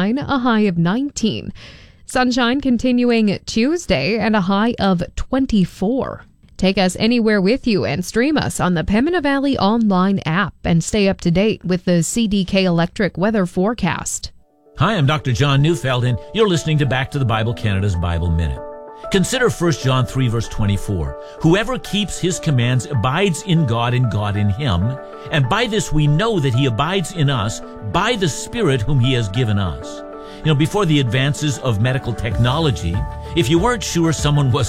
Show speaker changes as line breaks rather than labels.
sunshine, a high of 19. Sunshine continuing Tuesday and a high of 24. Take us anywhere with you and stream us on the Pembina Valley online app and stay up to date with the CDK Electric weather forecast.
Hi, I'm Dr. John Neufeld, and you're listening to Back to the Bible Canada's Bible Minute. Consider 1 John 3, verse 24. Whoever keeps his commands abides in God and God in him, and by this we know that he abides in us by the Spirit whom he has given us. Before the advances of medical technology, if you weren't sure someone was